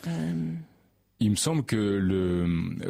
Il me semble que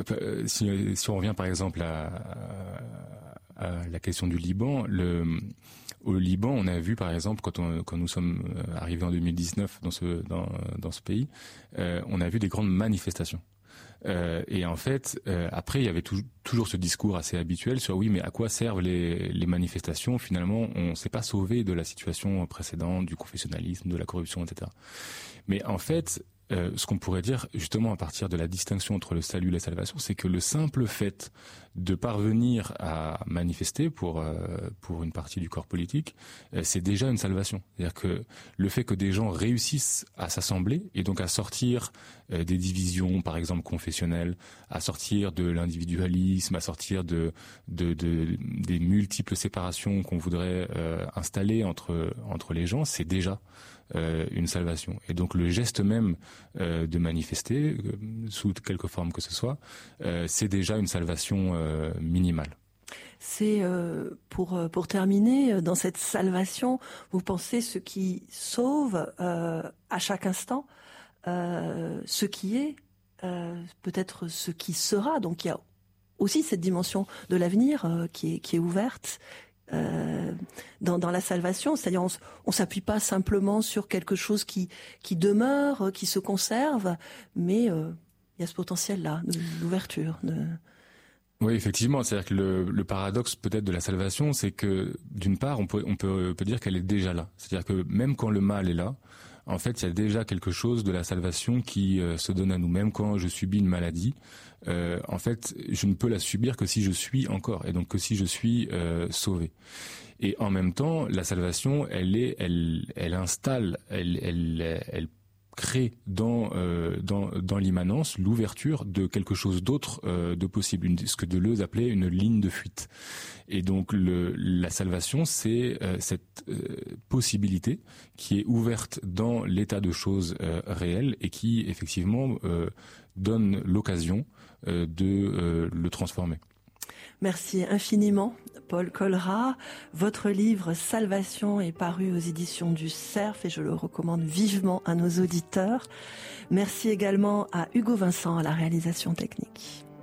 si on revient par exemple à la question du Liban, au Liban, on a vu par exemple quand nous sommes arrivés en 2019 dans ce pays, on a vu des grandes manifestations. Et en fait, après, il y avait toujours ce discours assez habituel sur oui, mais à quoi servent les manifestations ? Finalement, on ne s'est pas sauvé de la situation précédente, du confessionnalisme, de la corruption, etc. Mais en fait, ce qu'on pourrait dire justement à partir de la distinction entre le salut et la salvation, c'est que le simple fait de parvenir à manifester pour une partie du corps politique, c'est déjà une salvation. C'est-à-dire que le fait que des gens réussissent à s'assembler et donc à sortir des divisions, par exemple confessionnelles, à sortir de l'individualisme, à sortir des multiples séparations qu'on voudrait installer entre les gens, c'est déjà une salvation. Et donc le geste même de manifester, sous quelque forme que ce soit, c'est déjà une salvation minimale. C'est pour terminer, dans cette salvation, vous pensez ce qui sauve à chaque instant, ce qui est, peut-être ce qui sera. Donc il y a aussi cette dimension de l'avenir qui est ouverte. Dans la salvation, c'est-à-dire on s'appuie pas simplement sur quelque chose qui demeure, qui se conserve, mais il y a ce potentiel-là, de l'ouverture. Oui, effectivement, c'est-à-dire que le paradoxe peut-être de la salvation, c'est que d'une part, on peut dire qu'elle est déjà là. C'est-à-dire que même quand le mal est là, en fait, il y a déjà quelque chose de la salvation qui se donne à nous. Même quand je subis une maladie, en fait, je ne peux la subir que si je suis encore, et donc que si je suis sauvé. Et en même temps, la salvation, elle installe, elle crée dans l'immanence l'ouverture de quelque chose d'autre de possible, ce que Deleuze appelait une ligne de fuite. Et donc la salvation, c'est cette possibilité qui est ouverte dans l'état de choses réel et qui effectivement donne l'occasion de le transformer. Merci infiniment, Paul Colrat. Votre livre « Salvation » est paru aux éditions du Cerf et je le recommande vivement à nos auditeurs. Merci également à Hugo Vincent à la réalisation technique.